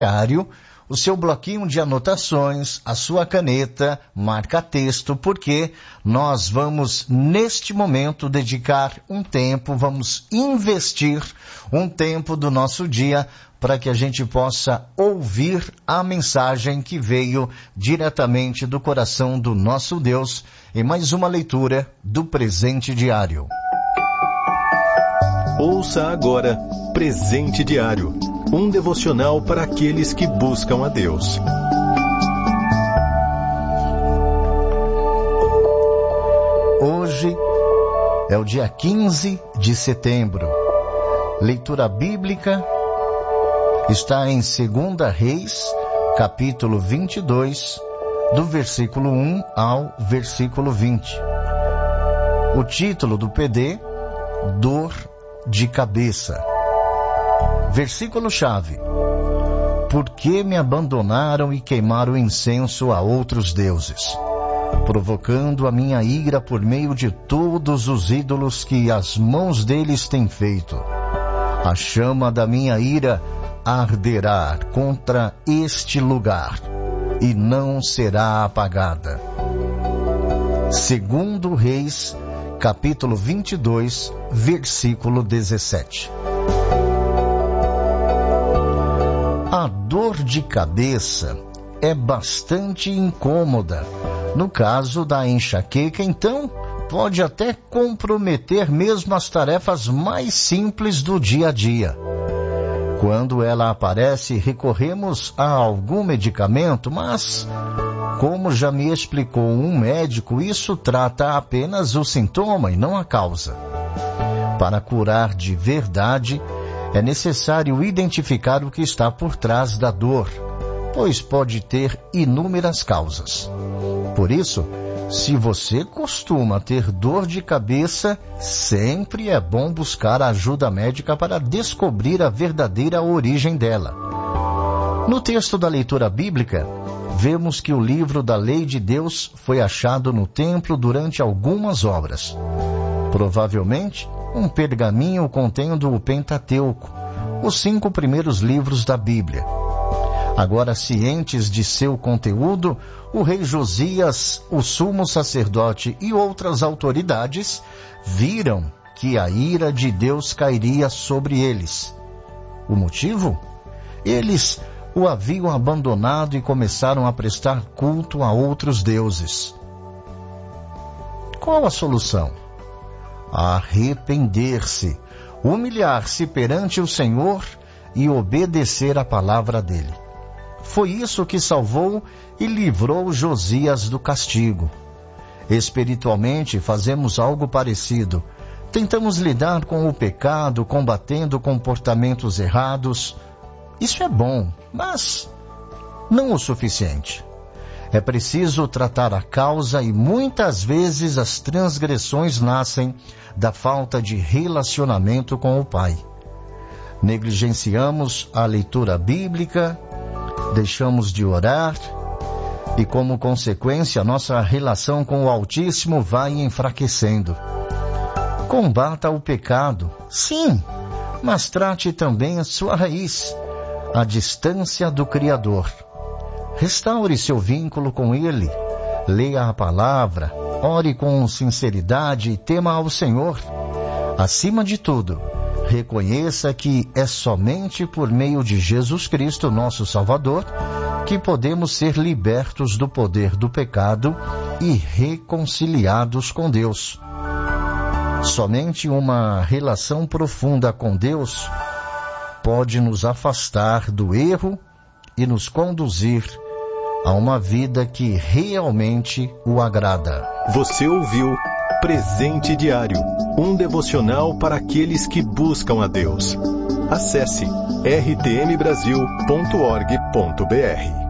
diário, o seu bloquinho de anotações, a sua caneta, marca-texto, porque nós vamos, neste momento, dedicar um tempo, vamos investir um tempo do nosso dia para que a gente possa ouvir a mensagem que veio diretamente do coração do nosso Deus em mais uma leitura do Presente Diário. Ouça agora Presente Diário, um devocional para aqueles que buscam a Deus. Hoje é o dia 15 de setembro. Leitura bíblica está em 2 Reis, capítulo 22, do versículo 1 ao versículo 20. O título do PD, Dor de Cabeça. Versículo-chave: Por que me abandonaram e queimaram incenso a outros deuses, provocando a minha ira por meio de todos os ídolos que as mãos deles têm feito? A chama da minha ira arderá contra este lugar e não será apagada. 2 Reis, capítulo 22, versículo 17. A dor de cabeça é bastante incômoda. No caso da enxaqueca, então, pode até comprometer mesmo as tarefas mais simples do dia a dia. Quando ela aparece, recorremos a algum medicamento, mas, como já me explicou um médico, isso trata apenas o sintoma e não a causa. Para curar de verdade, é necessário identificar o que está por trás da dor, pois pode ter inúmeras causas. Por isso, se você costuma ter dor de cabeça, sempre é bom buscar ajuda médica para descobrir a verdadeira origem dela. No texto da leitura bíblica, vemos que o livro da Lei de Deus foi achado no templo durante algumas obras. Provavelmente, um pergaminho contendo o Pentateuco, os 5 primeiros livros da Bíblia. Agora, cientes de seu conteúdo, o rei Josias, o sumo sacerdote e outras autoridades viram que a ira de Deus cairia sobre eles. O motivo? Eles o haviam abandonado e começaram a prestar culto a outros deuses. Qual a solução? Arrepender-se, humilhar-se perante o Senhor e obedecer a palavra dele. Foi isso que salvou e livrou Josias do castigo. Espiritualmente, fazemos algo parecido. Tentamos lidar com o pecado, combatendo comportamentos errados. Isso é bom, mas não o suficiente. É preciso tratar a causa e muitas vezes as transgressões nascem da falta de relacionamento com o Pai. Negligenciamos a leitura bíblica, deixamos de orar e, como consequência, nossa relação com o Altíssimo vai enfraquecendo. Combata o pecado, sim, mas trate também a sua raiz, a distância do Criador. Restaure seu vínculo com Ele, leia a palavra, ore com sinceridade e tema ao Senhor. Acima de tudo, reconheça que é somente por meio de Jesus Cristo, nosso Salvador, que podemos ser libertos do poder do pecado e reconciliados com Deus. Somente uma relação profunda com Deus pode nos afastar do erro e nos conduzir a uma vida que realmente o agrada. Você ouviu Presente Diário, um devocional para aqueles que buscam a Deus. Acesse rtmbrasil.org.br.